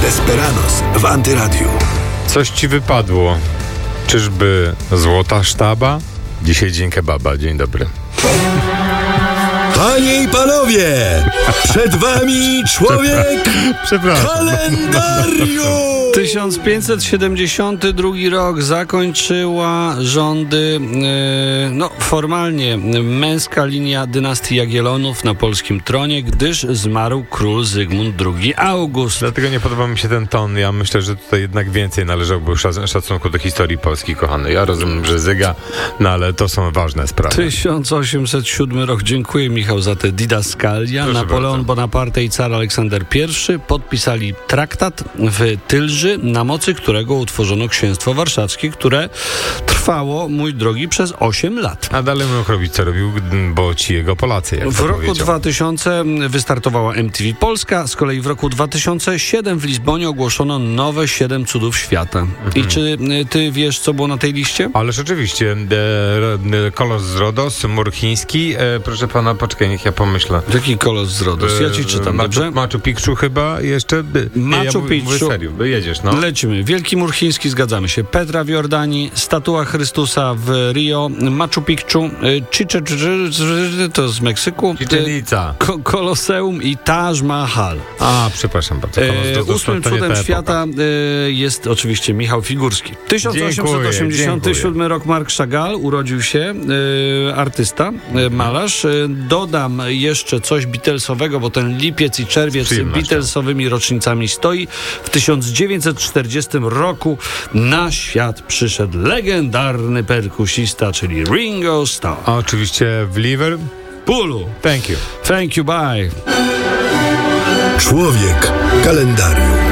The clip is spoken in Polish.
Desperados w Antyradiu. Coś ci wypadło. Czyżby złota sztaba? Dzisiaj dzień kebaba. Dzień dobry. Panie i panowie, przed wami człowiek kalendarium! 1572 rok zakończyła rządy, formalnie męska linia dynastii Jagiellonów na polskim tronie, gdyż zmarł król Zygmunt II August. Dlatego nie podoba mi się ten ton. Ja myślę, że tutaj jednak więcej należałoby szacunku do historii Polski, kochany. Ja rozumiem, że Zyga, ale to są ważne sprawy. 1807 rok. Dziękuję, Michał, za te didaskalia. Proszę Napoleon bardzo. Bonaparte i car Aleksander I podpisali traktat w Tylży, na mocy którego utworzono Księstwo Warszawskie, które trwało, mój drogi, przez 8 lat. A dalej mógł robić, co robił, bo ci jego Polacy, jak W to roku powiedział. 2000 wystartowała MTV Polska, z kolei w roku 2007 w Lizbonie ogłoszono nowe 7 cudów świata. I czy ty wiesz, co było na tej liście? Ale rzeczywiście, kolos z Rodos, mur chiński, proszę pana, poczekaj, niech ja pomyślę. Jaki kolos z Rodos? Ja ci czytam, dobrze? Machu Picchu chyba jeszcze? Machu mówię Picchu. serio, jedziesz, no. Lecimy. Wielki Mur Chiński, zgadzamy się. Petra w Jordanii, statua Chrystusa w Rio, Machu Picchu, to z Meksyku, Chichen Itza. Koloseum i Taj Mahal. A, przepraszam bardzo. Ósmym cudem świata jest oczywiście Michał Figurski. 1887 rok, Marc Chagall urodził się, artysta, malarz. Dodam jeszcze coś Beatlesowego, bo ten lipiec i czerwiec z Beatlesowymi rocznicami stoi. W 1940 roku na świat przyszedł legendarny perkusista, czyli Ringo Starr. A oczywiście w Liverpoolu. Thank you. Thank you, bye. Człowiek kalendarium.